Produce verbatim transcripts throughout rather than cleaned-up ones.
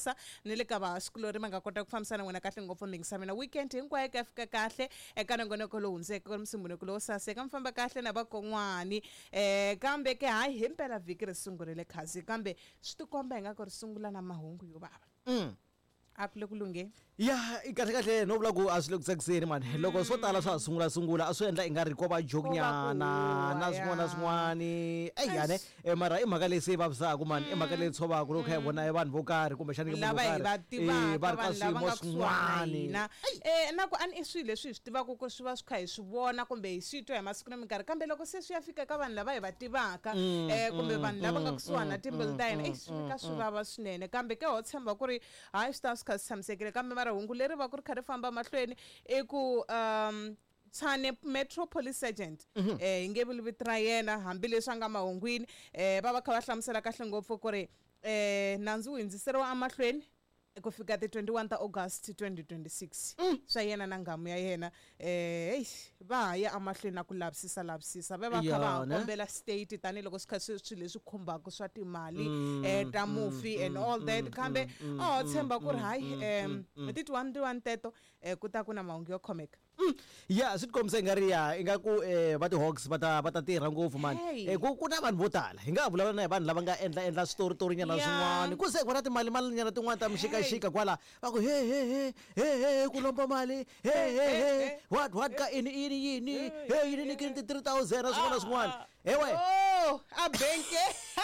Khumsa ni le ka va xikulori ma nga kota ku fambisana n'wina kahle ngopfu mingisa mina weekend hinkwayo ka fika kahle eka nongonoko lowu hundzeke ku musumbhunuku lowu saseka mi famba kahle na vakon'wani eh kambe ke hayi himpela vhiki ri sungurile khasi kambe swi tikomba hi nga ku ri sungula na mahungu yo vava mm a ku le ku lungheni ya kahle kahle no vula ku a swi le ku tsakiseni man loko swo tala swa sungula sungula a swi endla i nga ri ko va joke nyana na swin'wana na swin'wani ai yane e mara i mhaka leyi se vavisaka man i mhaka leyi tshovaka loko hi vona vanhu vo karhi kumbe xana lava hi va tivaka vanhu lava nga kusuhani na eh na ku ani i swilo leswi hi swi tivaka ku swi va swi kha hi swi vona kumbe hi swi twa hi masiku na minkarhi kambe loko se swi ya fika ka vanhu lava hi va tivaka eh kumbe vanhu lava nga kusuhana na timbilu ta hina eh swi fika swi vava swinene kambe ke ho tshemba ku ri hayi swi ta swi kha swi tshamisekile kambe mara hungu leri va ku ri kha ri famba mahlweni i ku um Tshwane Metro Police Sergeant eh hi nge vuli vito ra yena hambileswi a nga mahungwini eh va va kha va hlamusela kahle ngopfu ku ri eh nandzu wu hindziseriwa amahlweni ku fika ti twenty-one ta August twenty twenty-six swa yena na ngamu ya yena eh hey va ya amahlweni na ku lavisisa lavisisa va va kha va kombela state tani loko swi kha swi leswi khombaka swa timali eh ta movie and all that kambe oh tshemba ku ri hayi em ti twenty-one teto eh ku ta ku na mahungu yo khomeka ya swi tikomisa i nga ri ya i nga ku eh va ti Hawks va ta va ta tirha ngopfu man eh ku ku na vanhu vo tala hi nga vulavula na hi vanhu lava nga endla endla story story nyana swin'wana ku se ku na timali mali nyana tin'wana ta mixikaxika kwala va ku he he he he he ku lomba mali he he he what what ka ini ini yini he yini ni kinti three thousand swin'wana swin'wana ewe oh a benke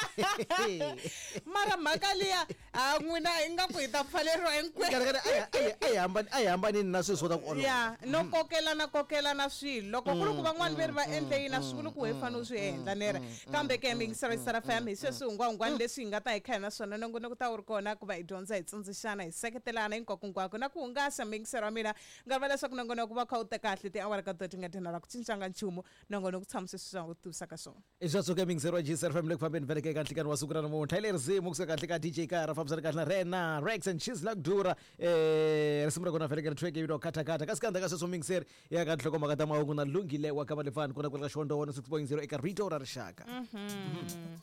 mara mhaka liya a n'wina hi nga ku hi ta pfaleriwa hinkwerhu ai hambani ai hambanini na swilo swo ta ku olova ya no kokelana kokelana swilo loko ku ri ku van'wani veri va endle yini a swi vuli ku hi fanele swi endla nere kambe ke mingisero sara family sweswi hungwahungwani leswi hi nga ta hi kha hi na swona nongonoko ta wu ri kona ku va hi dyondza hi tsundzixana hi seketelana hinkwakonkwako na ku hungasa mingisero wa mina nga va leswaku nongonoko va kha wu teka kahle tiawara ka to ti nga tinara ku cincanga nchumu nongonoko tshamise swi swa ku tivisa ka swona i swa suka mingisero wa G S R family ku fambeni vele ke kahle ka wa suku ra namuntlha hi le rizimu kusuka kahle ka D J Kara fambisana kahle na Rena Rex and She's Like Dura eh risimu ra kona vele ke track video kata kata kasikanda ka sweswo mingisero ya ka nhloko maka ta mahungu na lungile wa ka malefani kuna ku ka Shondo one oh six point zero eka Rito ra rixaka